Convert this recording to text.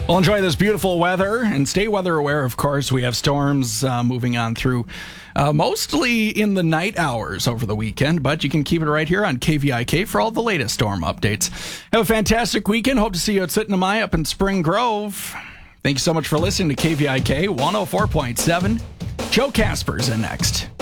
Well, enjoy this beautiful weather and stay weather aware, of course. We have storms moving on through mostly in the night hours over the weekend, but you can keep it right here on KVIK for all the latest storm updates. Have a fantastic weekend. Hope to see you at Sitting up in Spring Grove. Thank you so much for listening to KVIK 104.7. Joe Casper's in next.